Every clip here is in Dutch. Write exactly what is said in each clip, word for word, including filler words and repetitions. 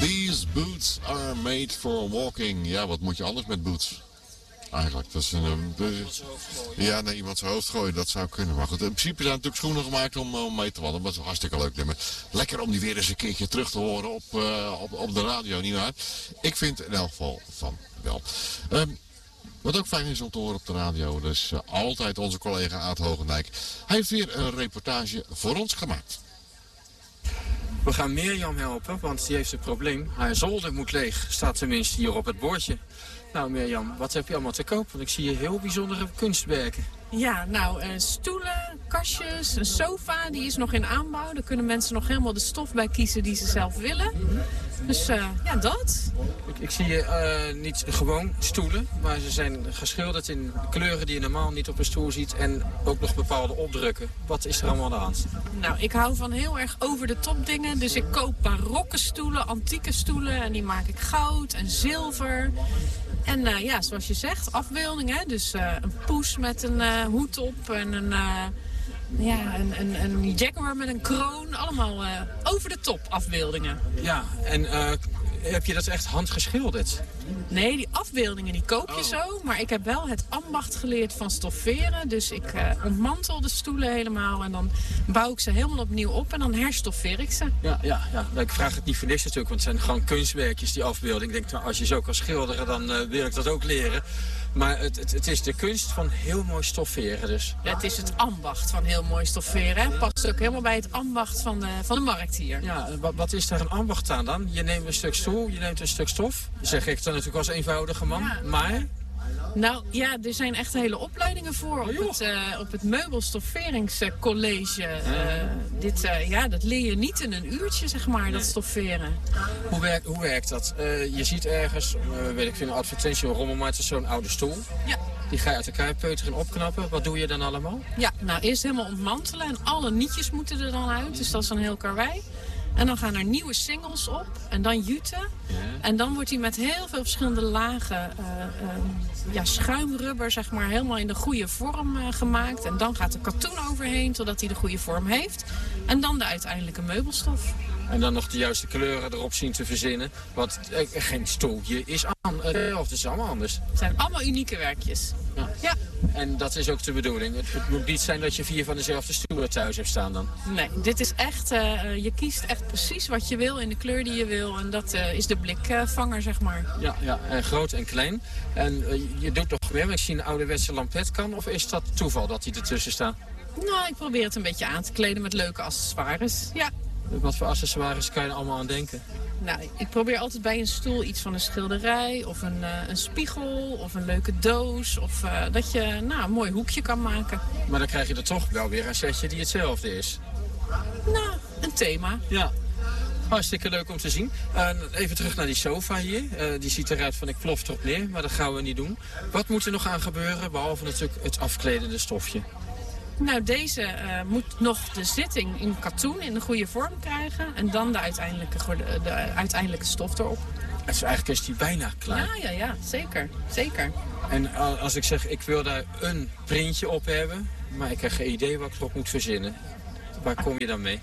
These boots are made for walking. Ja, wat moet je anders met boots? Eigenlijk, dat is een... Uh, ja, naar iemand zijn hoofd gooien, dat zou kunnen. Maar goed, in principe zijn natuurlijk schoenen gemaakt om, om mee te wandelen. Maar dat is hartstikke leuk nummer. Lekker om die weer eens een keertje terug te horen op, uh, op, op de radio, nietwaar? Ik vind in elk geval van wel. Um, wat ook fijn is om te horen op de radio, dus uh, altijd onze collega Aad Hogendijk. Hij heeft weer een reportage voor ons gemaakt. We gaan Mirjam helpen, want die heeft een probleem. Haar zolder moet leeg, staat tenminste hier op het bordje. Nou Mirjam, wat heb je allemaal te koop? Want ik zie hier heel bijzondere kunstwerken. Ja, nou, uh, stoelen, kastjes, een sofa, die is nog in aanbouw. Daar kunnen mensen nog helemaal de stof bij kiezen die ze zelf willen. Dus uh, ja, dat. Ik, ik zie hier uh, niet gewoon stoelen, maar ze zijn geschilderd in kleuren die je normaal niet op een stoel ziet. En ook nog bepaalde opdrukken. Wat is er allemaal aan de hand? Nou, ik hou van heel erg over de top dingen. Dus ik koop barokke stoelen, antieke stoelen. En die maak ik goud en zilver. En uh, ja, zoals je zegt, afbeeldingen. Dus uh, een poes met een uh, hoed op en een, uh, ja, een, een, een jaguar met een kroon. Allemaal uh, over de top afbeeldingen. Ja, en uh, heb je dat echt handgeschilderd? Nee, die afbeeldingen die koop je oh. zo. Maar ik heb wel het ambacht geleerd van stofferen. Dus ik uh, ontmantel de stoelen helemaal. En dan bouw ik ze helemaal opnieuw op. En dan herstoffeer ik ze. Ja, ja, ja. Nou, ik vraag het niet voor niks natuurlijk. Want het zijn gewoon kunstwerkjes, die afbeelding. Ik denk, nou, als je zo kan schilderen, dan uh, wil ik dat ook leren. Maar het, het, het is de kunst van heel mooi stofferen dus. Ja, het is het ambacht van heel mooi stofferen. Hè? Past ook helemaal bij het ambacht van de, van de markt hier. Ja, wat, wat is daar een ambacht aan dan? Je neemt een stuk stoel, je neemt een stuk stof. Dat zeg ik dan natuurlijk als eenvoudige man. Ja. Maar... Nou ja, er zijn echt hele opleidingen voor op het, uh, op het meubelstofferingscollege. Uh, dit, uh, ja, dat leer je niet in een uurtje, zeg maar, dat stofferen. Hoe, werkt, hoe werkt dat? Uh, je ziet ergens, uh, weet ik veel, een advertentie, een rommel, maar het is zo'n oude stoel. Ja. Die ga je uit elkaar peuteren en opknappen. Wat doe je dan allemaal? Ja, nou eerst helemaal ontmantelen en alle nietjes moeten er dan uit. Dus dat is een heel karwei. En dan gaan er nieuwe singles op en dan jute. Ja. En dan wordt hij met heel veel verschillende lagen uh, uh, ja, schuimrubber zeg maar, helemaal in de goede vorm uh, gemaakt. En dan gaat er katoen overheen totdat hij de goede vorm heeft. En dan de uiteindelijke meubelstof. En dan nog de juiste kleuren erop zien te verzinnen. Want eh, geen stoeltje is aan, eh, of het is allemaal anders. Het zijn allemaal unieke werkjes. Ja. Ja. En dat is ook de bedoeling. Het, het moet niet zijn dat je vier van dezelfde stoelen thuis hebt staan dan. Nee, dit is echt, uh, je kiest echt precies wat je wil in de kleur die je wil. En dat uh, is de blikvanger, zeg maar. Ja, ja, en groot en klein. En uh, je doet nog meer, ik zie een ouderwetse lampetkan. Of is dat toeval dat die ertussen staat? Nou, ik probeer het een beetje aan te kleden met leuke accessoires. Ja. Wat voor accessoires kan je er allemaal aan denken? Nou, ik probeer altijd bij een stoel iets van een schilderij of een, uh, een spiegel of een leuke doos. Of uh, dat je nou, een mooi hoekje kan maken. Maar dan krijg je er toch wel weer een setje die hetzelfde is. Nou, een thema. Ja. Hartstikke leuk om te zien. Uh, even terug naar die sofa hier. Uh, die ziet eruit van ik plof erop neer, maar dat gaan we niet doen. Wat moet er nog aan gebeuren, behalve natuurlijk het afkledende stofje? Nou, deze uh, moet nog de zitting in katoen in de goede vorm krijgen. En dan de uiteindelijke, de, de uiteindelijke stof erop. Dus eigenlijk is die bijna klaar. Ja, ja, ja. Zeker. Zeker. En als ik zeg, ik wil daar een printje op hebben, maar ik heb geen idee wat ik erop moet verzinnen. Waar kom je dan mee?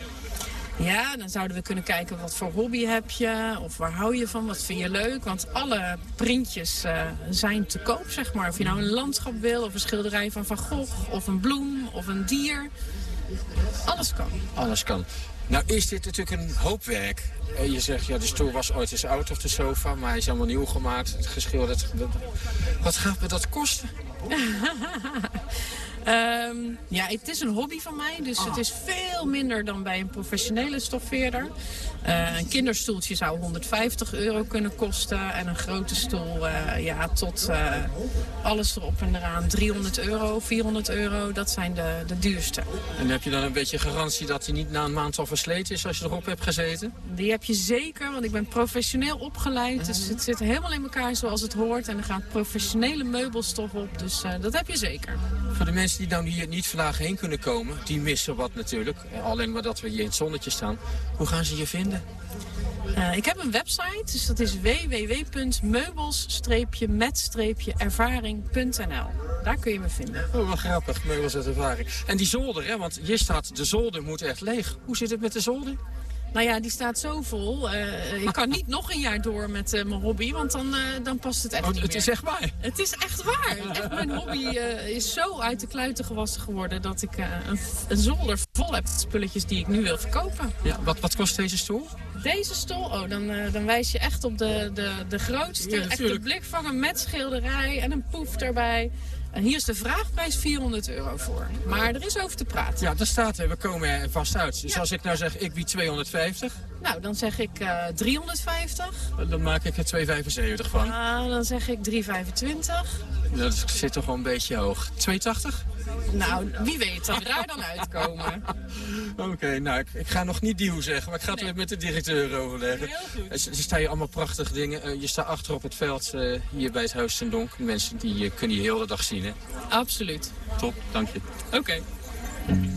Ja, dan zouden we kunnen kijken wat voor hobby heb je of waar hou je van, wat vind je leuk. Want alle printjes uh, zijn te koop, zeg maar. Of je nou een landschap wil of een schilderij van Van Gogh of een bloem of een dier. Alles kan. Alles kan. Nou is dit natuurlijk een hoop werk. Je zegt, ja, de stoel was ooit eens oud of de sofa, maar hij is allemaal nieuw gemaakt, geschilderd. Wat gaat me dat kosten? Um, ja, het is een hobby van mij, dus het is veel minder dan bij een professionele stoffeerder. Uh, een kinderstoeltje zou honderdvijftig euro kunnen kosten en een grote stoel uh, ja, tot uh, alles erop en eraan driehonderd euro, vierhonderd euro, dat zijn de, de duurste. En heb je dan een beetje garantie dat hij niet na een maand al versleten is als je erop hebt gezeten? Die heb je zeker, want ik ben professioneel opgeleid, dus het zit helemaal in elkaar zoals het hoort en er gaat professionele meubelstof op, dus uh, dat heb je zeker. Voor de mensen die nou hier niet vandaag heen kunnen komen, die missen wat natuurlijk. Alleen maar dat we hier in het zonnetje staan. Hoe gaan ze je vinden? Uh, ik heb een website, dus dat is w w w punt meubels met ervaring punt n l. Daar kun je me vinden. Oh, wat grappig, meubels met ervaring. En die zolder, hè? Want hier staat de zolder moet echt leeg. Hoe zit het met de zolder? Nou ja, die staat zo vol. Uh, ik kan niet nog een jaar door met uh, mijn hobby, want dan, uh, dan past het echt oh, niet het meer. is echt waar? Het is echt waar. Echt, mijn hobby uh, is zo uit de kluiten gewassen geworden dat ik uh, een, een zolder vol heb spulletjes die ik nu wil verkopen. Ja, wat, wat kost deze stoel? Deze stoel, oh, dan, uh, dan wijs je echt op de, de, de grootste, ja, echt de blikvanger met schilderij en een poef erbij. En hier is de vraagprijs vierhonderd euro voor. Maar er is over te praten. Ja, daar staat er. We komen er vast uit. Dus ja. als ik nou zeg, ik bied tweehonderdvijftig. Nou, dan zeg ik uh, driehonderdvijftig. Dan maak ik er tweehonderdvijfenzeventig van. Uh, dan zeg ik driehonderdvijfentwintig. Dat zit toch wel een beetje hoog. tweehonderdtachtig? Nou, wie weet dat we daar dan uitkomen. Oké, okay, nou, ik, ik ga nog niet die hoe zeggen, maar ik ga het nee. met de directeur overleggen. Heel goed. Er, er staan hier allemaal prachtige dingen. Uh, je staat achter op het veld, uh, hier bij het Huis ten Donk. Mensen die uh, kunnen je heel de dag zien, hè? Absoluut. Top, dank je. Oké. Okay.